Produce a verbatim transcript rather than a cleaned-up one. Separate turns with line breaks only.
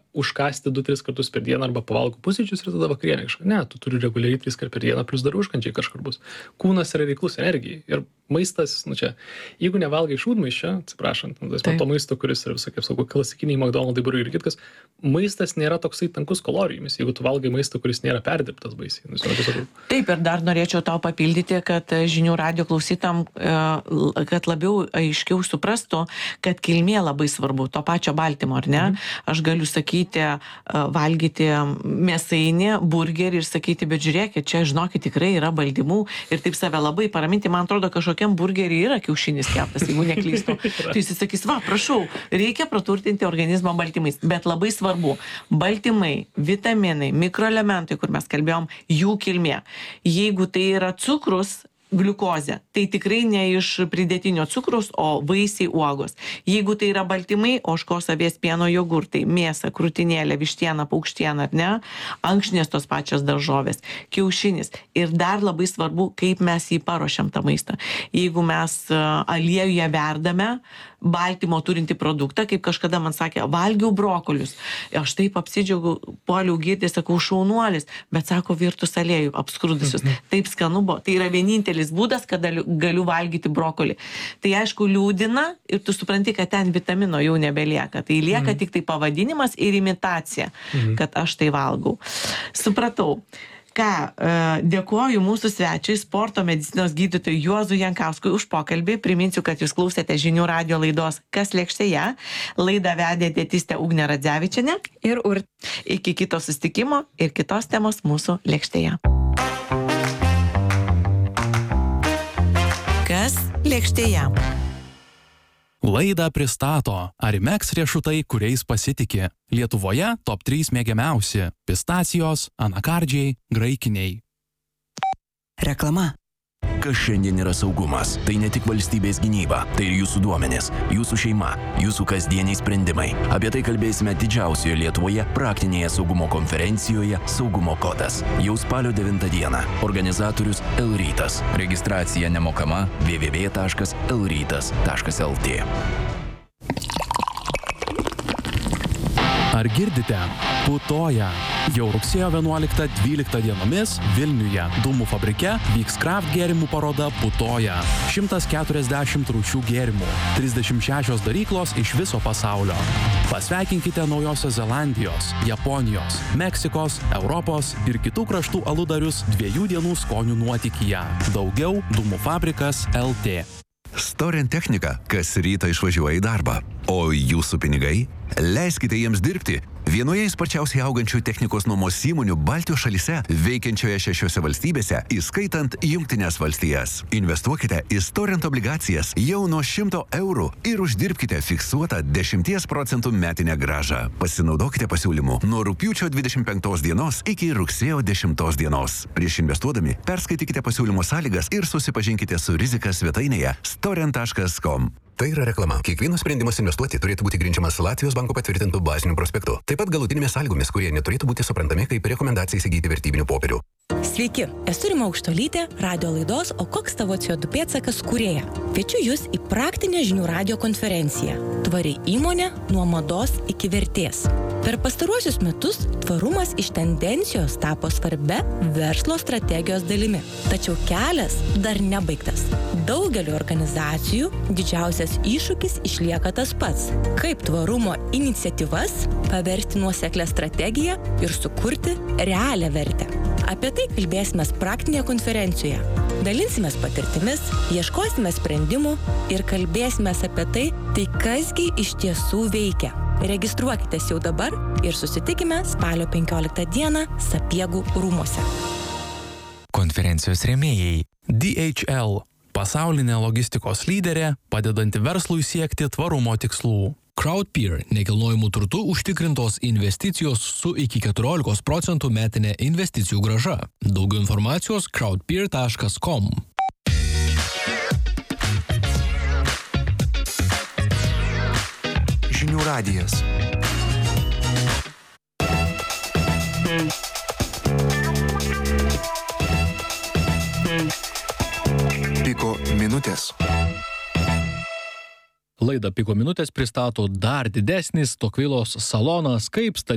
užkąsti du tris kartus per dieną arba pavalgau pusryčius ir tada vakarienę kažką. Ne, tu turi reguliariai tris kart per dieną, plus dar užkandžiai kažkur bus. Kūnas yra reiklus energijai. Ir maistas, nu čia, jeigu nevalgai šūdmaiščio, atsiprašant, nu, tai to maisto, kuris yra visai, kaip sakau, klasikiniai McDonald's, burgeriai ir kitkas, maistas nėra toksai tankus kalorijomis, jeigu tu valgai maistą, kuris nėra perdirbtas baisiai. Nu, tai
taip, ir dar norėčiau tau papildyti, kad žinių radijo klausytam, kad labiau aiškiau suprastų, kad kilmė labai svarbu, to pačio baltymo, ar ne? Mhm. Aš galiu sakyti, valgyti mėsainį, burgerį ir sakyti, bet žiūrėkit, čia, žinokit, tikrai yra baltymų ir taip save labai paraminti, man atrodo, kažkokiam burgerį yra kiaušinis keptas, jeigu neklystu. Tai jis sakys, va, prašau, reikia praturtinti organizmą baltymais, bet labai svarbu, baltymai, vitaminai, mikroelementai, kur mes kalbėjom, jų kilmė. Jeigu tai yra cukrus, gliukozė, tai tikrai ne iš pridėtinio cukrus, o vaisiai, uogos. Jeigu tai yra baltymai, ožkos, avies pieno, jogurtai, mėsa, krūtinėlė, vištiena, paukštiena, ar ne, ankštinės tos pačios daržovės, kiaušinis. Ir dar labai svarbu, kaip mes jį paruošiam tą maistą. Jeigu mes aliejuje verdame baltymo turinti produktą, kaip kažkada man sakė, valgiau brokolius. Aš taip apsidžiaugiau, puoliau girti, sakau, šaunuolis, bet sako, virtus aliejų, apskrudusius. Mhm. Taip skanu buvo. Tai yra vienintelis būdas, kada galiu valgyti brokolį. Tai aišku liūdina ir tu supranti, kad ten vitamino jau nebelieka. Tai lieka mhm. tik tai pavadinimas ir imitacija, mhm. kad aš tai valgau. Supratau. Ką, dėkuoju mūsų svečiui, sporto medicinos gydytojui Juozui Jankauskui už pokalbį. Priminsiu, kad jūs klausėte žinių radijo laidos Kas lėkštėje. Laidą vedė dietistė Ugnė Radzevičienė ir Urt. Iki kito susitikimo ir kitos temos mūsų lėkštėje. Kas lėkštėje?
Laidą pristato Arimex riešutai, kuriais pasitiki. Lietuvoje top trys mėgiamiausi – pistacijos, anakardžiai, graikiniai.
Reklama. Kas šiandien yra saugumas? Tai ne tik valstybės gynyba, tai ir jūsų duomenys, jūsų šeima, jūsų kasdieniai sprendimai. Apie tai kalbėsime didžiausioje Lietuvoje praktinėje saugumo konferencijoje Saugumo kodas. Jau spalio devintą dieną. Organizatorius L-Rytas. Registracija nemokama w w w taškas l rytas taškas l t.
Ar girdite? Putoja. Jau rugsėjo vienuoliktą dvyliktą dienomis Vilniuje Dūmų fabrike vyks kraft gėrimų paroda Putoja. šimtas keturiasdešimt rūšių gėrimų, trisdešimt šešios daryklos iš viso pasaulio. Pasveikinkite Naujosios Zelandijos, Japonijos, Meksikos, Europos ir kitų kraštų aludarius dviejų dienų skonių nuotykyje. Daugiau Dūmų fabrikas L T.
Storent technika, kas rytą išvažiuoja į darbą. O jūsų pinigai? Leiskite jiems dirbti. Vienoje sparčiausiai augančių technikos nuomos įmonių Baltijos šalyse, veikiančioje šešiose valstybėse, įskaitant Jungtines valstijas. Investuokite į Storent obligacijas jau nuo šimto eurų ir uždirbkite fiksuotą dešimties procentų metinę grąžą. Pasinaudokite pasiūlymu nuo rugpjūčio dvidešimt penktos dienos iki rugsėjo dešimtos dienos. Prieš investuodami perskaitykite pasiūlymo sąlygas ir susipažinkite su rizika svetainėje storent taškas com. Tai yra reklama. Kiekvienas sprendimas investuoti turėtų būti grindžiamas Latvijos banko patvirtintų bazinių prospektų. Taip pat galutinėmis sąlygomis, kurie neturėtų būti suprantami kaip rekomendacija įsigyti vertybinių popierių.
Sveiki, esu Rima Aukštuolytė, radio laidos O koks tavo C O du pėdsakas kūrėja. Kviečiu jūs į praktinę žinių radijo konferenciją. Tvari įmonė nuo mados iki vertės. Per pastaruosius metus tvarumas iš tendencijos tapo svarbia verslo strategijos dalimi. Tačiau kelias dar nebaigtas. Daugeliu organizacijų didžiausias iššūkis išlieka tas pats. Kaip tvarumo iniciatyvas paversti nuoseklę strategiją ir sukurti realią vertę. Apie tai kalbėsime praktinėje konferencijoje. Dalinsimės patirtimis, ieškosime sprendimų ir kalbėsime apie tai, tai kasgi iš tiesų veikia. Registruokitės jau dabar ir susitikime spalio penkioliktą dieną Sapiegų rūmuose.
Konferencijos rėmėjai D H L – pasaulinė logistikos lyderė, padedanti verslui siekti tvarumo tikslų.
CrowdPeer – nekilnojamų turtų užtikrintos investicijos su iki keturiolikos procentų metinė investicijų grąža. Daugiau informacijos crowdpeer taškas com.
Žinių radijas. Piko minutės.
Laidą Piko minutės pristato dar didesnis Tokvilos salonas, kaip